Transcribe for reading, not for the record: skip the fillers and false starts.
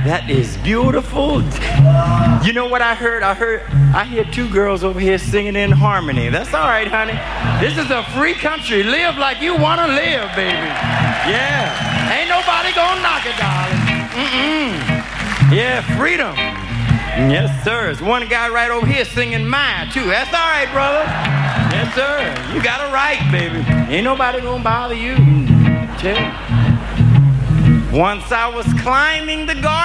That is beautiful. You know what I heard? I hear two girls over here singing in harmony. That's all right, honey. This is a free country. Live like you want to live, baby. Yeah. Ain't nobody gonna knock it, darling. Yeah, freedom. Yes, sir. There's one guy right over here singing mine, too. That's all right, brother. Yes, sir. You got a right, baby. Ain't nobody gonna bother you. Once I was climbing the garden.